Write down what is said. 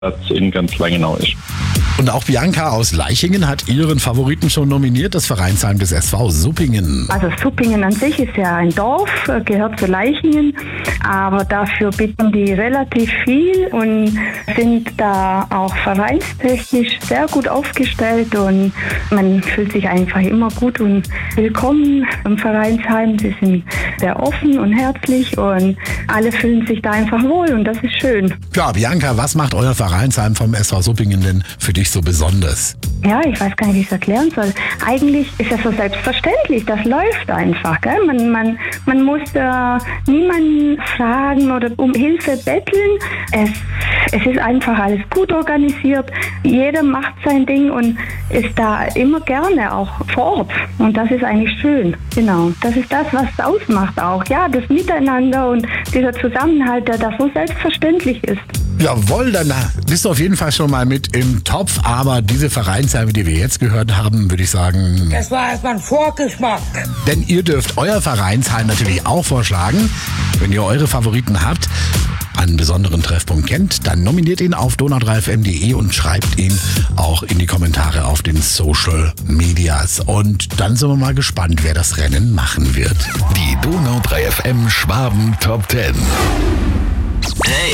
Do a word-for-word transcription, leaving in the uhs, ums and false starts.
in ganz Langenau ist. Und auch Bianca aus Leichingen hat ihren Favoriten schon nominiert, das Vereinsheim des S V Suppingen. Also Suppingen an sich ist ja ein Dorf, gehört zu Leichingen, aber dafür bieten die relativ viel und sind da auch vereinstechnisch sehr gut aufgestellt und man fühlt sich einfach immer gut und willkommen im Vereinsheim. Sie sind sehr offen und herzlich und alle fühlen sich da einfach wohl und das ist schön. Ja, Bianca, was macht euer Vereinsheim vom S V Suppingen denn für dich so besonders? Ja, ich weiß gar nicht, wie ich es erklären soll. Eigentlich ist das so selbstverständlich, das läuft einfach. Gell? Man, man, man muss äh, niemanden fragen oder um Hilfe betteln. Es, es ist einfach alles gut organisiert. Jeder macht sein Ding und ist da immer gerne auch vor Ort. Und das ist eigentlich schön. Genau, das ist das, was es ausmacht auch. Ja, das Miteinander und dieser Zusammenhalt, der da so selbstverständlich ist. Jawohl, dann bist du auf jeden Fall schon mal mit im Topf, aber diese Vereinsheime, die wir jetzt gehört haben, würde ich sagen... Das war erstmal ein Vorgeschmack. Denn ihr dürft euer Vereinsheim natürlich auch vorschlagen. Wenn ihr eure Favoriten habt, einen besonderen Treffpunkt kennt, dann nominiert ihn auf donau drei f m punkt de und schreibt ihn auch in die Kommentare auf den Social Medias. Und dann sind wir mal gespannt, wer das Rennen machen wird. Die Donau drei F M Schwaben Top zehn. Hey.